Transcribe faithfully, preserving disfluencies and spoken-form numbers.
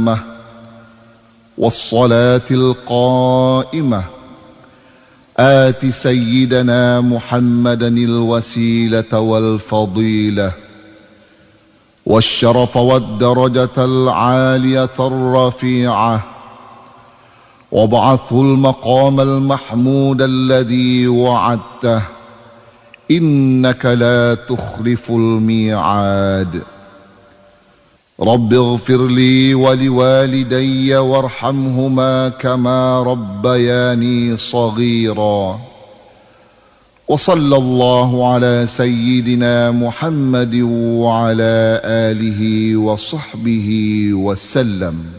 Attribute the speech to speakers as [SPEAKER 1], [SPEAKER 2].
[SPEAKER 1] التامة والصلاة القائمة آت سيدنا محمدا الوسيلة والفضيلة والشرف والدرجة العالية الرفيعة، وابعثه المقام المحمود الذي وعدته، إنك لا تخلف الميعاد. رب اغفر لي ولوالدي وارحمهما كما ربياني صغيرا. وصلى الله على سيدنا محمد وعلى آله وصحبه وسلم.